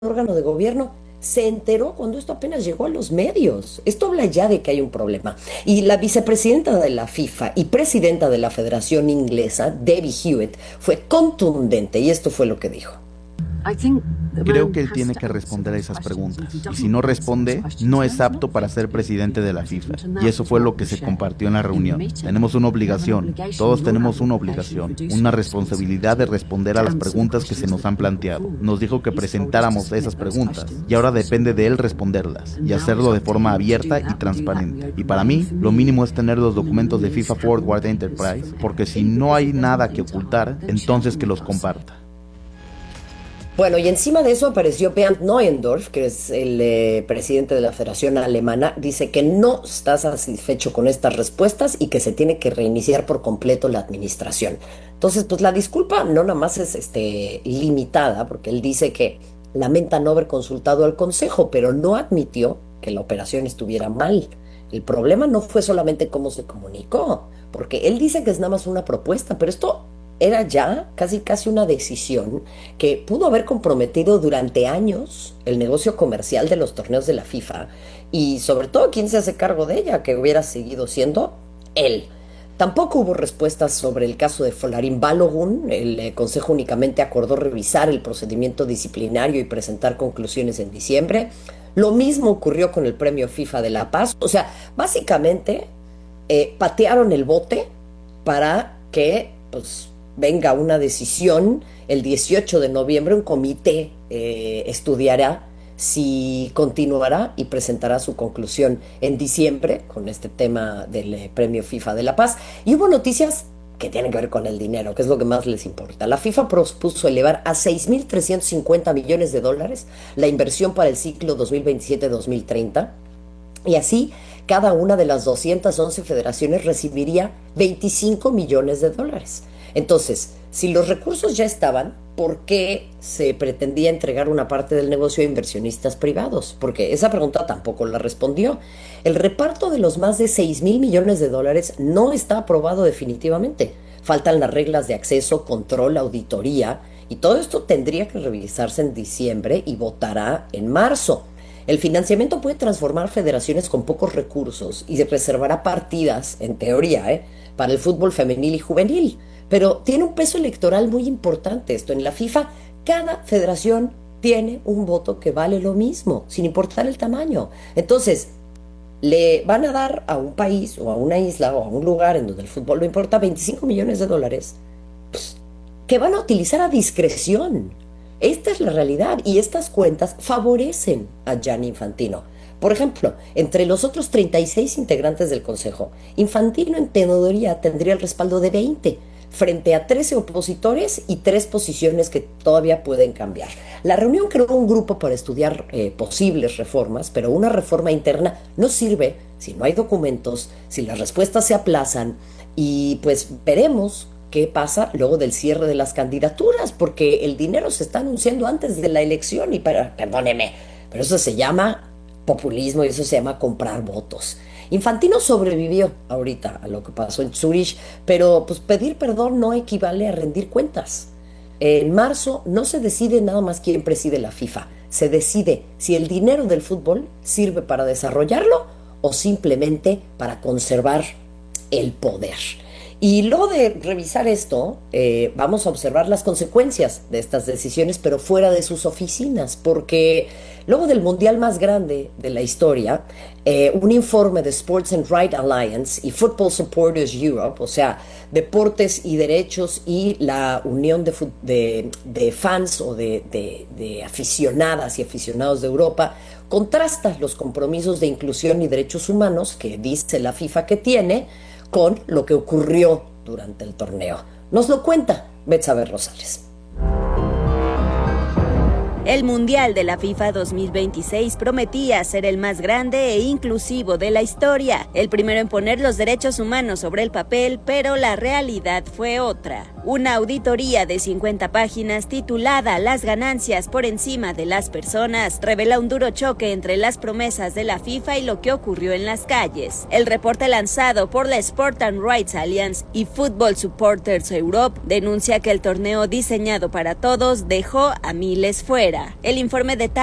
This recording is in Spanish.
órgano de gobierno se enteró cuando esto apenas llegó a los medios. Esto habla ya de que hay un problema. Y la vicepresidenta de la FIFA y presidenta de la Federación Inglesa, Debbie Hewitt, fue contundente y esto fue lo que dijo. Creo que él tiene que responder a esas preguntas. Y si no responde, no es apto para ser presidente de la FIFA. Y eso fue lo que se compartió en la reunión. Tenemos una obligación, todos tenemos una obligación, una responsabilidad de responder a las preguntas que se nos han planteado. Nos dijo que presentáramos esas preguntas y ahora depende de él responderlas y hacerlo de forma abierta y transparente. Y para mí, lo mínimo es tener los documentos de FIFA Forward Enterprise, porque si no hay nada que ocultar, entonces que los comparta. Bueno, y encima de eso apareció Bernd Neuendorf, que es el presidente de la Federación Alemana, dice que no está satisfecho con estas respuestas y que se tiene que reiniciar por completo la administración. Entonces, pues la disculpa no nada más es limitada, porque él dice que lamenta no haber consultado al Consejo, pero no admitió que la operación estuviera mal. El problema no fue solamente cómo se comunicó, porque él dice que es nada más una propuesta, pero esto era ya casi una decisión que pudo haber comprometido durante años el negocio comercial de los torneos de la FIFA y sobre todo quién se hace cargo de ella, que hubiera seguido siendo él. Tampoco hubo respuestas sobre el caso de Folarin Balogun. El Consejo únicamente acordó revisar el procedimiento disciplinario y presentar conclusiones en diciembre. Lo mismo ocurrió con el Premio FIFA de la Paz. O sea, básicamente patearon el bote para que pues venga una decisión. El 18 de noviembre un comité estudiará si continuará y presentará su conclusión en diciembre con este tema del Premio FIFA de la Paz. Y hubo noticias que tienen que ver con el dinero, que es lo que más les importa. La FIFA propuso elevar a $6.350 millones la inversión para el ciclo 2027-2030 y así cada una de las 211 federaciones recibiría $25 millones. Entonces, si los recursos ya estaban, ¿por qué se pretendía entregar una parte del negocio a inversionistas privados? Porque esa pregunta tampoco la respondió. El reparto de los más de $6.000 millones no está aprobado definitivamente. Faltan las reglas de acceso, control, auditoría, y todo esto tendría que revisarse en diciembre y votará en marzo. El financiamiento puede transformar federaciones con pocos recursos y se reservará partidas, en teoría, para el fútbol femenil y juvenil. Pero tiene un peso electoral muy importante esto. En la FIFA, cada federación tiene un voto que vale lo mismo, sin importar el tamaño. Entonces, le van a dar a un país o a una isla o a un lugar en donde el fútbol no importa $25 millones, pues, que van a utilizar a discreción. Esta es la realidad y estas cuentas favorecen a Gianni Infantino. Por ejemplo, entre los otros 36 integrantes del Consejo, Infantino en teoría tendría el respaldo de 20, frente a 13 opositores y 3 posiciones que todavía pueden cambiar. La reunión creó un grupo para estudiar posibles reformas, pero una reforma interna no sirve si no hay documentos, si las respuestas se aplazan y pues veremos qué pasa luego del cierre de las candidaturas, porque el dinero se está anunciando antes de la elección y perdóneme, pero eso se llama populismo y eso se llama comprar votos. Infantino sobrevivió ahorita a lo que pasó en Zurich, pero pues pedir perdón no equivale a rendir cuentas. En marzo no se decide nada más quién preside la FIFA, se decide si el dinero del fútbol sirve para desarrollarlo o simplemente para conservar el poder. Y luego de revisar esto, vamos a observar las consecuencias de estas decisiones, pero fuera de sus oficinas, porque luego del mundial más grande de la historia, un informe de Sports and Rights Alliance y Football Supporters Europe, o sea, Deportes y Derechos y la Unión de Fans o de aficionadas y aficionados de Europa, contrasta los compromisos de inclusión y derechos humanos que dice la FIFA que tiene con lo que ocurrió durante el torneo. Nos lo cuenta Betsabe Rosales. El Mundial de la FIFA 2026 prometía ser el más grande e inclusivo de la historia, el primero en poner los derechos humanos sobre el papel, pero la realidad fue otra. Una auditoría de 50 páginas titulada Las ganancias por encima de las personas revela un duro choque entre las promesas de la FIFA y lo que ocurrió en las calles. El reporte lanzado por la Sport and Rights Alliance y Football Supporters Europe denuncia que el torneo diseñado para todos dejó a miles fuera. fuera. El informe detalla